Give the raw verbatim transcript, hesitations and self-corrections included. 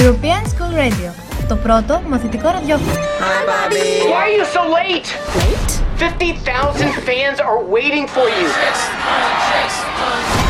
European School Radio, το πρώτο μαθητικό ραδιόφωνο. Hi, Bobby. Why are you so late? Late? fifty thousand fans are waiting for you.